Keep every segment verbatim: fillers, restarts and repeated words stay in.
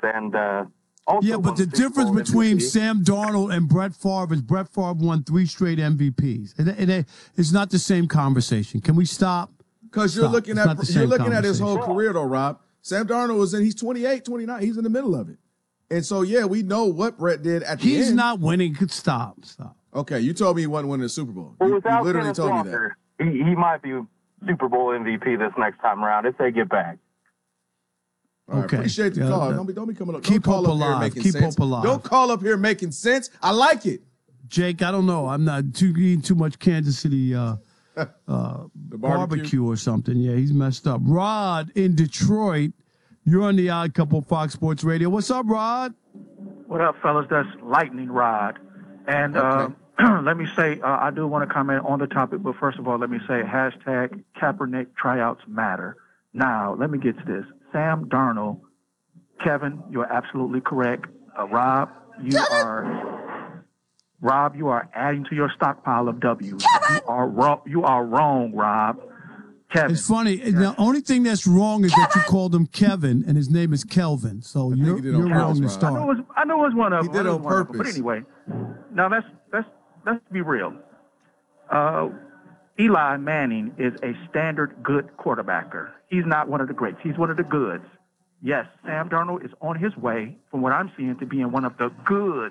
and uh, also yeah, but the difference between M V P. Sam Darnold and Brett Favre is Brett Favre won three straight M V Ps. It, it, it, it's not the same conversation. Can we stop? Because you're looking at you're looking at his whole career, though, Rob. Sam Darnold was in. He's twenty-eight, twenty-nine. He's in the middle of it, and so yeah, we know what Brett did at the he's end. He's not winning. Stop, stop. Okay, you told me he wasn't winning the Super Bowl. Well, you, without you literally Kenneth told Walker, me that. He, he might be Super Bowl M V P this next time around if they get back. All right, okay. Appreciate the yeah, call. Yeah. Don't be, don't be coming up. Keep don't call hope up alive. Here making Keep sense. hope alive. Don't call up here making sense. I like it. Jake, I don't know. I'm not too eating too much Kansas City uh, uh, the barbecue. barbecue or something. Yeah, he's messed up. Rod in Detroit, you're on the Odd Couple Fox Sports Radio. What's up, Rod? What up, fellas? That's Lightning Rod. And okay. uh, let me say, uh, I do want to comment on the topic, but first of all, let me say hashtag Kaepernick tryouts matter. Now, let me get to this. Sam Darnold, Kevin, you're absolutely correct. Uh, Rob, you Kevin. are Rob, you are adding to your stockpile of W's. Kevin. You are wrong. You are wrong, Rob. Kevin. It's funny. Yes. The only thing that's wrong is Kevin. that you called him Kevin, and his name is Kelvin. So you're, you're wrong to start. I know, it was, I know it was one of them. He did it on purpose. But anyway, now let's let's let's be real. Uh, Eli Manning is a standard good quarterbacker. He's not one of the greats. He's one of the goods. Yes, Sam Darnold is on his way, from what I'm seeing, to being one of the goods.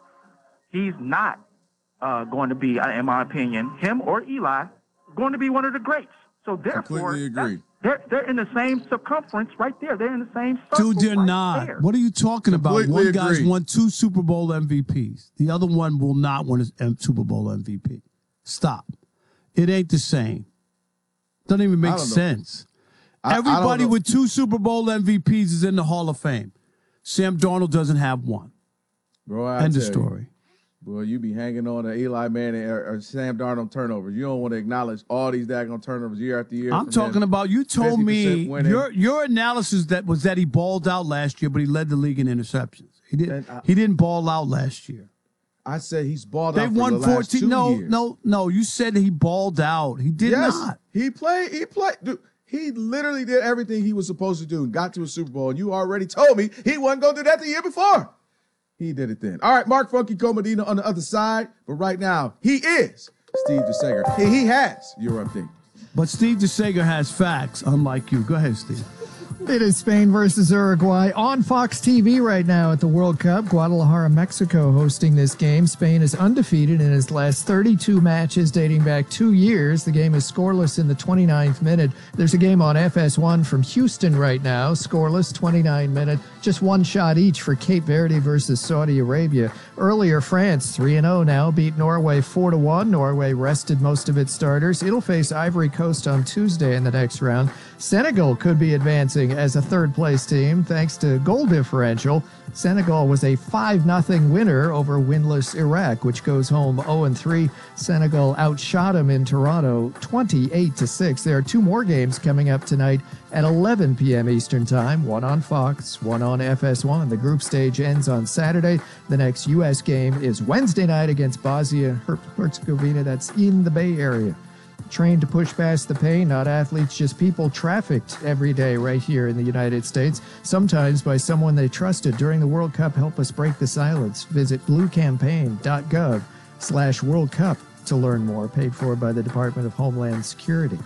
He's not uh, going to be, in my opinion, him or Eli, going to be one of the greats. So therefore, completely agree. They're they're in the same circumference right there. They're in the same circle. Dude, they're right not. there. What are you talking completely about? One agree. guy's won two Super Bowl M V Ps. The other one will not win a Super Bowl M V P. Stop. It ain't the same. Doesn't even make sense. I, Everybody I with two Super Bowl M V Ps is in the Hall of Fame. Sam Darnold doesn't have one. Bro, I End of tell story. You. Well, you be hanging on to Eli Manning or, or Sam Darnold turnovers. You don't want to acknowledge all these daggone turnovers year after year. I'm talking about, you told me winning. your your analysis that was that he balled out last year, but he led the league in interceptions. He didn't I, he didn't ball out last year. I said he's balled they out for won the last fourteen. two No, years. no, no. You said he balled out. He did yes, not. He played. He played. Dude, he literally did everything he was supposed to do and got to a Super Bowl. And you already told me he wasn't going to do that the year before. He did it then. All right, Mark Funky Comedina on the other side. But right now, he is Steve DeSager. He, he has your update. But Steve DeSager has facts, unlike you. Go ahead, Steve. It is Spain versus Uruguay on Fox T V right now at the World Cup. Guadalajara, Mexico hosting this game. Spain is undefeated in its last thirty-two matches dating back two years. The game is scoreless in the twenty-ninth minute. There's a game on F S one from Houston right now. Scoreless, twenty-nine minute. Just one shot each for Cape Verde versus Saudi Arabia. Earlier, France, three and oh now, beat Norway four to one. Norway rested most of its starters. It'll face Ivory Coast on Tuesday in the next round. Senegal could be advancing as a third-place team thanks to goal differential. Senegal was a five nothing winner over winless Iraq, which goes home oh and three. Senegal outshot them in Toronto twenty-eight to six. There are two more games coming up tonight at eleven p.m. Eastern Time, one on Fox, one on F S one. The group stage ends on Saturday. The next U S game is Wednesday night against Bosnia and Herzegovina. That's in the Bay Area. Trained to push past the pain, not athletes, just people trafficked every day right here in the United States, sometimes by someone they trusted during the World Cup. Help us break the silence. Visit bluecampaign.gov slash World Cup to learn more. Paid for by the Department of Homeland Security.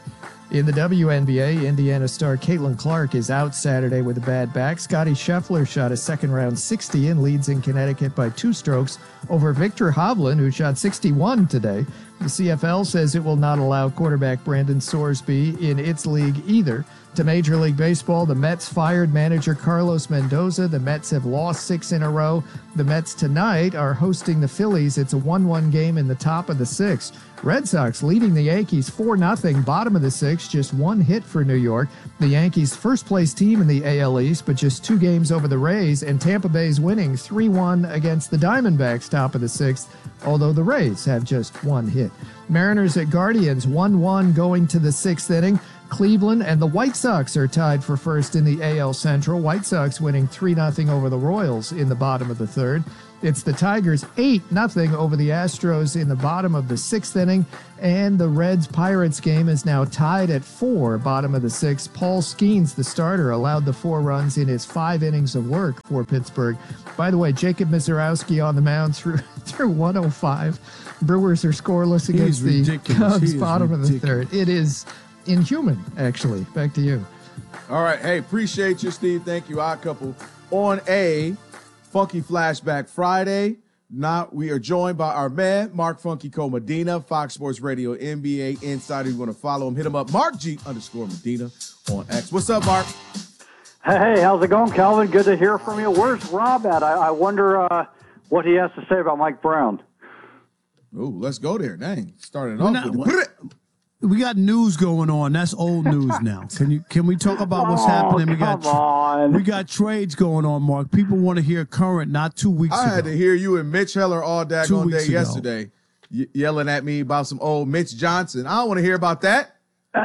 In the W N B A, Indiana star Caitlin Clark is out Saturday with a bad back. Scotty Scheffler shot a second-round sixty and leads in Connecticut by two strokes over Victor Hovland, who shot sixty-one today. The C F L says it will not allow quarterback Brandon Sorsby in its league either. To Major League Baseball, the Mets fired manager Carlos Mendoza. The Mets have lost six in a row. The Mets tonight are hosting the Phillies. It's a one one game in the top of the sixth. Red Sox leading the Yankees four nothing, bottom of the sixth, just one hit for New York. The Yankees first-place team in the A L East, but just two games over the Rays, and Tampa Bay's winning three one against the Diamondbacks, top of the sixth, although the Rays have just one hit. Mariners at Guardians, one one going to the sixth inning. Cleveland and the White Sox are tied for first in the A L Central. White Sox winning three nothing over the Royals in the bottom of the third. It's the Tigers eight nothing over the Astros in the bottom of the sixth inning. And the Reds-Pirates game is now tied at four, bottom of the sixth. Paul Skeens, the starter, allowed the four runs in his five innings of work for Pittsburgh. By the way, Jacob Misiorowski on the mound through, through one oh five. Brewers are scoreless against the ridiculous. Cubs, bottom of the third. It is inhuman, actually. Back to you. All right. Hey, appreciate you, Steve. Thank you, Odd Couple. On a Funky Flashback Friday. Now we are joined by our man, Mark Funky Co-Medina, Fox Sports Radio N B A Insider. You want to follow him, hit him up, Mark G underscore Medina on X. What's up, Mark? Hey, how's it going, Calvin? Good to hear from you. Where's Rob at? I, I wonder uh, what he has to say about Mike Brown. Ooh, let's go there. Dang. Starting We're off not- with the... We got news going on. That's old news now. Can you? Can we talk about what's Oh, happening? We come got on. we got trades going on, Mark. People want to hear current, not two weeks I ago. had to hear you and Mitch Heller all Two daggone weeks day ago. yesterday y- yelling at me about some old Mitch Johnson. I don't want to hear about that.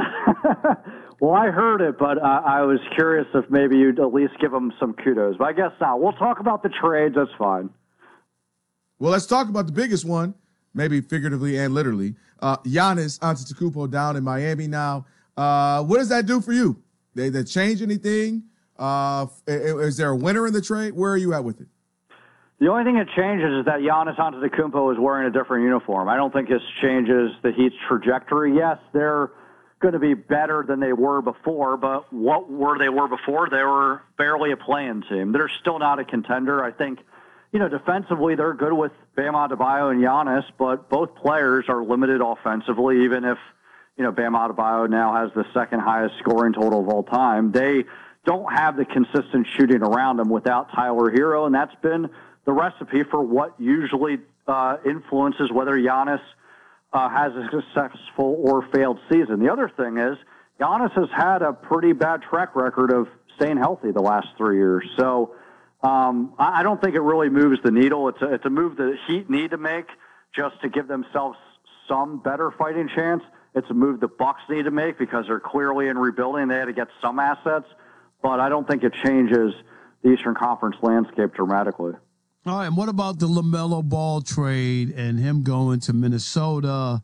Well, I heard it, but uh, I was curious if maybe you'd at least give him some kudos. But I guess not. We'll talk about the trades. That's fine. Well, let's talk about the biggest one, maybe figuratively and literally. Uh, Giannis Antetokounmpo down in Miami now. Uh, what does that do for you? They, they change anything? Uh, is there a winner in the trade? Where are you at with it? The only thing that changes is that Giannis Antetokounmpo is wearing a different uniform. I don't think this changes the Heat's trajectory. Yes, they're going to be better than they were before, but what were they were before? They were barely a play-in team. They're still not a contender. I think, you know, defensively they're good with Bam Adebayo and Giannis, but both players are limited offensively, even if, you know, Bam Adebayo now has the second highest scoring total of all time. They don't have the consistent shooting around them without Tyler Hero, and that's been the recipe for what usually uh, influences whether Giannis uh, has a successful or failed season. The other thing is Giannis has had a pretty bad track record of staying healthy the last three years. So um, I don't think it really moves the needle. It's a, it's a move the Heat need to make just to give themselves some better fighting chance. It's a move the Bucks need to make because they're clearly in rebuilding. They had to get some assets, but I don't think it changes the Eastern Conference landscape dramatically. All right, and what about the LaMelo Ball trade and him going to Minnesota?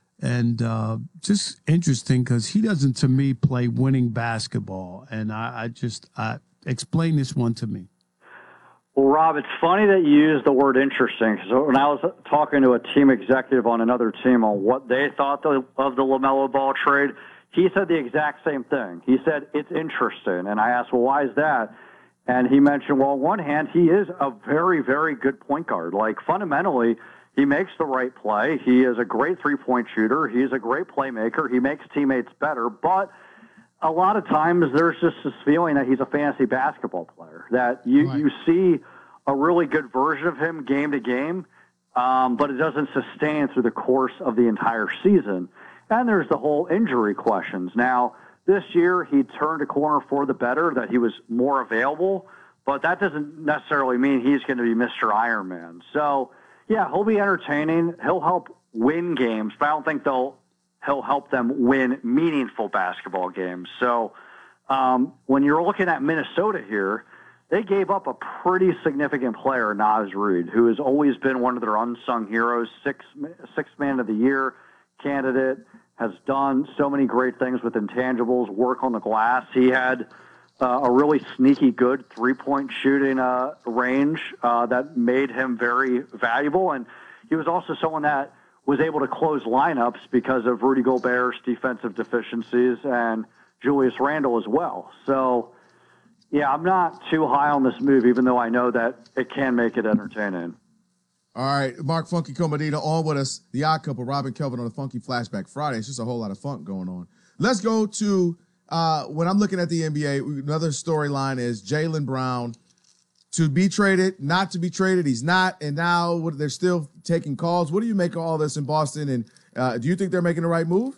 And uh, just interesting because he doesn't, to me, play winning basketball. And I, I just I, explain this one to me. Well, Rob, it's funny that you use the word interesting. So when I was talking to a team executive on another team on what they thought the, of the LaMelo Ball trade, he said the exact same thing. He said, it's interesting. And I asked, well, why is that? And he mentioned, well, on one hand, he is a very, very good point guard. Like, fundamentally, he makes the right play. He is a great three-point shooter. He's a great playmaker. He makes teammates better. But a lot of times there's just this feeling that he's a fantasy basketball player, that you, right. you see a really good version of him game to game, um, but it doesn't sustain through the course of the entire season. And there's the whole injury questions. Now, this year, he turned a corner for the better, that he was more available, but that doesn't necessarily mean he's going to be Mister Iron Man. So, yeah, he'll be entertaining. He'll help win games, but I don't think they'll he'll help them win meaningful basketball games. So um, when you're looking at Minnesota here, they gave up a pretty significant player, Naz Reid, who has always been one of their unsung heroes, six, sixth man of the year candidate, has done so many great things with intangibles, work on the glass. He had uh, a really sneaky good three-point shooting uh, range uh, that made him very valuable. And he was also someone that was able to close lineups because of Rudy Gobert's defensive deficiencies and Julius Randle as well. So, yeah, I'm not too high on this move, even though I know that it can make it entertaining. All right, Mark Funky Co-Medina on with us. The Odd Couple, Robin Kelvin on the Funky Flashback Friday. It's just a whole lot of funk going on. Let's go to, uh, when I'm looking at the N B A, another storyline is Jaylen Brown to be traded, not to be traded. He's not, and now they're still taking calls. What do you make of all this in Boston, and uh, do you think they're making the right move?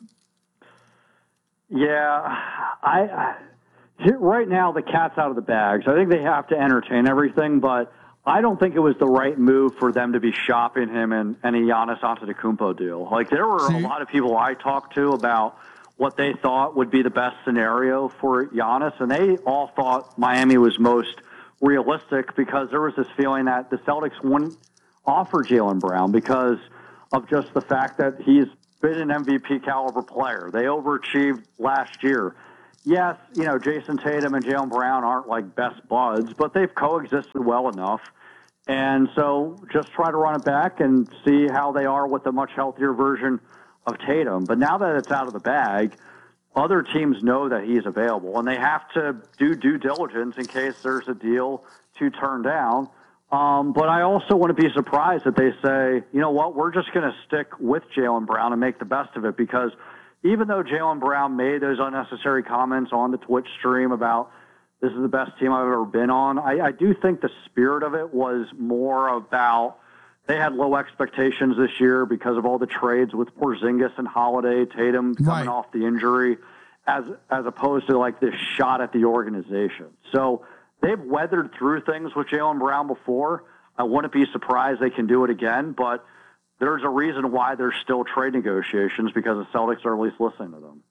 Yeah, I, I right now the cat's out of the bag, so I think they have to entertain everything, but I don't think it was the right move for them to be shopping him in any Giannis Antetokounmpo deal. Like, there were See? a lot of people I talked to about what they thought would be the best scenario for Giannis, and they all thought Miami was most realistic because there was this feeling that the Celtics wouldn't offer Jaylen Brown because of just the fact that he's been an M V P caliber player. They overachieved last year. Yes, you know, Jason Tatum and Jaylen Brown aren't like best buds, but they've coexisted well enough. And so just try to run it back and see how they are with a much healthier version of Tatum. But now that it's out of the bag, other teams know that he's available, and they have to do due diligence in case there's a deal to turn down. Um, but I also wouldn't be surprised if they say, you know what, we're just going to stick with Jaylen Brown and make the best of it, because even though Jaylen Brown made those unnecessary comments on the Twitch stream about this is the best team I've ever been on, I, I do think the spirit of it was more about they had low expectations this year because of all the trades with Porzingis and Holiday, Tatum coming Right. off the injury, as as opposed to like this shot at the organization. So they've weathered through things with Jaylen Brown before. I wouldn't be surprised they can do it again, but there's a reason why there's still trade negotiations, because the Celtics are at least listening to them.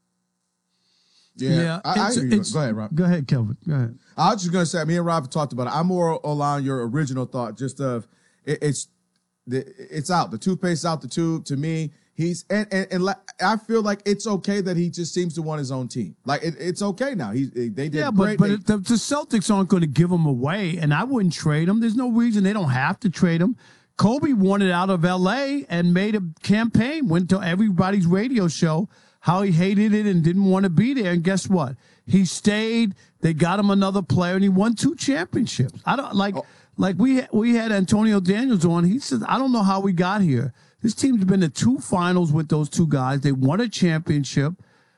Yeah, I, I it's- hear you. it's- Go ahead, Rob. Go ahead, Kelvin. Go ahead. I was just gonna say, me and Rob talked about it. I'm more along your original thought, just of it, it's the it's out. The toothpaste's out the tube. To me, he's and and, and la- I feel like it's okay that he just seems to want his own team. Like it, it's okay now. He they did Yeah, great. but, but They- it- the, the Celtics aren't going to give him away, and I wouldn't trade him. There's no reason they don't have to trade him. Kobe wanted out of L A and made a campaign, went to everybody's radio show how he hated it and didn't want to be there. And guess what? He stayed. They got him another player, and he won two championships. I don't like like we we had Antonio Daniels on. He says, I don't know how we got here. This team's been to two finals with those two guys. They won a championship.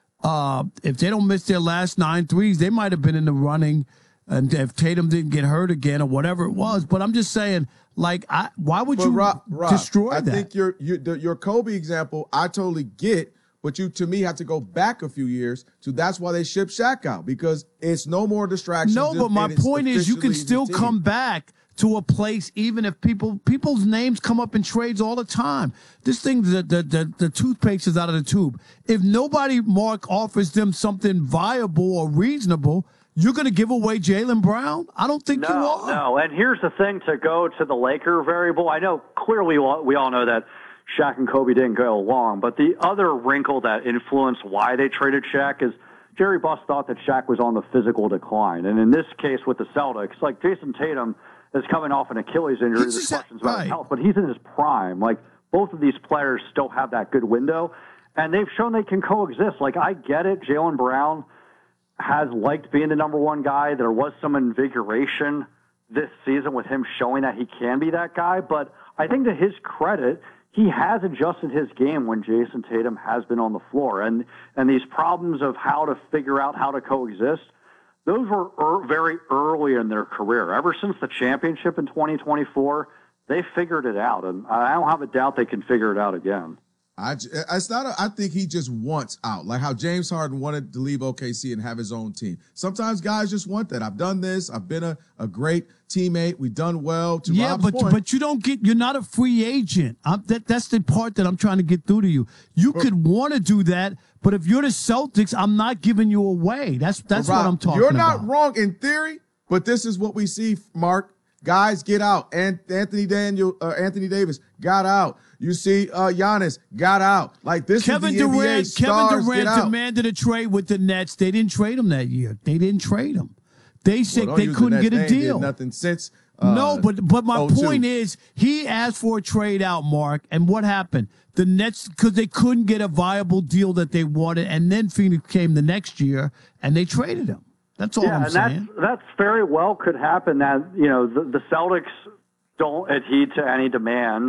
Uh, if they don't miss their last nine threes, they might have been in the running. And if Tatum didn't get hurt again or whatever it was, but I'm just saying, like, I why would But you Rob, Rob, destroy I that? think your your the, your Kobe example, I totally get, but you to me have to go back a few years to that's why they shipped Shaq out, because it's no more distractions. No, but my and it's point is, you can officially still the team. come back to a place, even if people people's names come up in trades all the time. This thing, the the the, the toothpaste is out of the tube. If nobody, Mark, offers them something viable or reasonable, you're going to give away Jaylen Brown? I don't think you No, are. no. And here's the thing, to go to the Laker variable. I know clearly we all know that Shaq and Kobe didn't go along, but the other wrinkle that influenced why they traded Shaq is Jerry Buss thought that Shaq was on the physical decline. And in this case with the Celtics, like Jason Tatum is coming off an Achilles injury. He's There's just- questions about right. his health, but he's in his prime. Like, both of these players still have that good window, and they've shown they can coexist. Like, I get it. Jaylen Brown has liked being the number one guy. There was some invigoration this season with him showing that he can be that guy. But I think to his credit, he has adjusted his game when Jason Tatum has been on the floor. And, and these problems of how to figure out how to coexist, those were er, very early in their career. Ever since the championship in twenty twenty-four, they figured it out. And I don't have a doubt they can figure it out again. I, j- it's not. A, I think he just wants out, like how James Harden wanted to leave O K C and have his own team. Sometimes guys just want that. I've done this. I've been a, a great teammate. We've done well. To Yeah, Rob's but point, but you don't get. You're not a free agent. I'm, that that's the part that I'm trying to get through to you. You could want to do that, but if you're the Celtics, I'm not giving you away. That's that's Rob, what I'm talking You're about. not wrong in theory, but this is what we see, Mark. Guys get out. And Anthony Daniel, uh, Anthony Davis got out. You see, uh, Giannis got out. Like this Kevin is the N B A Durant. stars Kevin get Durant out. demanded a trade with the Nets. They didn't trade him that year. They didn't trade him. They said Well, don't they use the couldn't Nets. get a They ain't did deal. nothing since. Uh, no, but but my oh two. point is, he asked for a trade out, Mark, and what happened? The Nets, because they couldn't get a viable deal that they wanted, and then Phoenix came the next year, and they traded him. That's all yeah, I'm and saying. that's that's very well could happen. That you know the, the Celtics don't adhere to any demands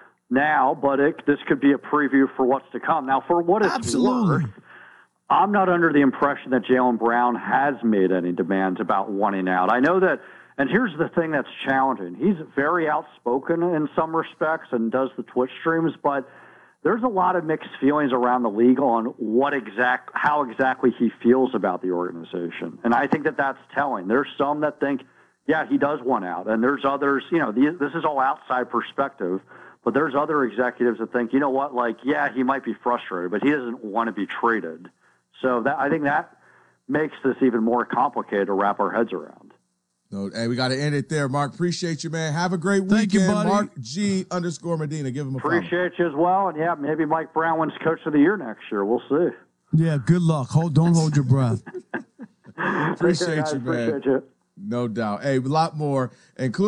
now, but it, this could be a preview for what's to come. Now, for what it's Absolutely. worth, I'm not under the impression that Jaylen Brown has made any demands about wanting out. I know that, and here's the thing that's challenging. He's very outspoken in some respects and does the Twitch streams, but there's a lot of mixed feelings around the league on what exact, how exactly he feels about the organization. And I think that that's telling. There's some that think, yeah, he does want out. And there's others, you know, the, this is all outside perspective, but there's other executives that think, you know what, like, yeah, he might be frustrated, but he doesn't want to be traded. So that I think that makes this even more complicated to wrap our heads around. No, hey, we got to end it there, Mark. Appreciate you, man. Have a great Thank you, weekend. buddy. Mark G underscore Medina. Give him a follow. Appreciate you as well. And yeah, maybe Mike Brown wins Coach of the Year next year. We'll see. Yeah, good luck. Hold, don't hold your breath. Appreciate Take care, guys. you, man. Appreciate you. No doubt. Hey, a lot more, including